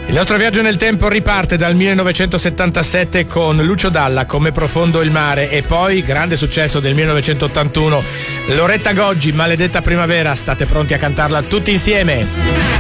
Il nostro viaggio nel tempo riparte dal 1977 con Lucio Dalla, Come profondo il mare, e poi grande successo del 1981, Loretta Goggi, Maledetta primavera. State pronti a cantarla tutti insieme?